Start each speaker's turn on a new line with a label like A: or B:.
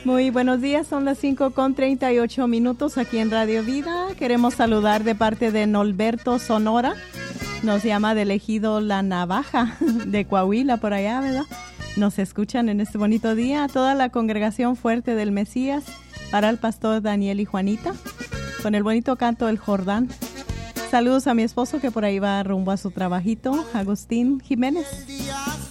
A: Muy buenos días, son las 5:38 aquí en Radio Vida. Queremos saludar de parte de Norberto Sonora. Nos llama del ejido La Navaja, de Coahuila, por allá, ¿verdad? Nos escuchan en este bonito día a toda la congregación fuerte del Mesías, para el pastor Daniel y Juanita, con el bonito canto El Jordán. Saludos a mi esposo que por ahí va rumbo a su trabajito, Agustín Jiménez.